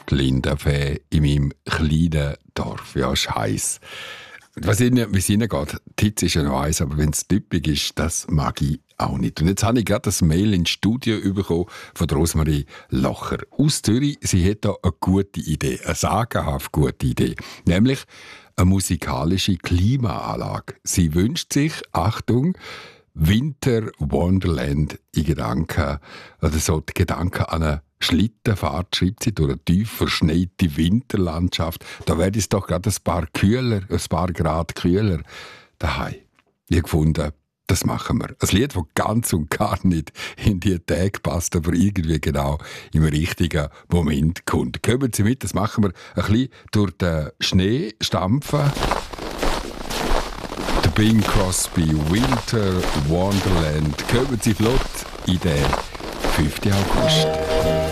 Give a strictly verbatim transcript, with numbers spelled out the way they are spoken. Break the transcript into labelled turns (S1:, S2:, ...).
S1: Lindenfee in meinem kleinen Dorf. Ja, ist heiß. Was Ihnen, wie es Ihnen geht, die Hitze ist ja noch heiß, aber wenn es typisch ist, das mag ich auch nicht. Und jetzt habe ich gerade das Mail ins Studio bekommen von der Rosmarie Locher aus Zürich. Sie hat da eine gute Idee, eine sagenhaft gute Idee. Nämlich eine musikalische Klimaanlage. Sie wünscht sich, Achtung, Winter Wonderland in Gedanken, oder so die Gedanken an eine Schlittenfahrt, schreibt sie, durch eine tief verschneite Winterlandschaft. Da wäre es doch gerade ein paar kühler, ein paar Grad kühler daheim. Ich habe gefunden, das machen wir. Ein Lied, das ganz und gar nicht in die Tage passt, aber irgendwie genau im richtigen Moment kommt. Kommen Sie mit, das machen wir ein bisschen durch den Schnee stampfen. Der Bing Crosby Winter Wonderland. Kommen Sie flott in den fünften August.